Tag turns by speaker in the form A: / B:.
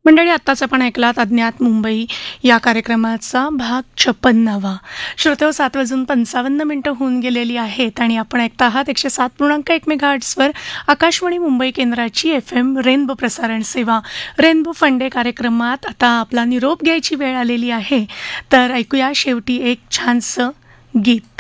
A: मंडळी, आत्ताच आपण ऐकलात अज्ञात मुंबई या कार्यक्रमाचा भाग 56वा. श्रोतेहो, 7:55 होऊन गेलेली आहेत आणि आपण ऐकता आहात 107.1 मेगाहर्ट्झवर आकाशवाणी मुंबई केंद्राची FM रेनबो प्रसारण सेवा. रेनबो फंडे कार्यक्रमात आता आपला निरोप घ्यायची वेळ आलेली आहे. तर ऐकूया शेवटी एक छानसं गीत.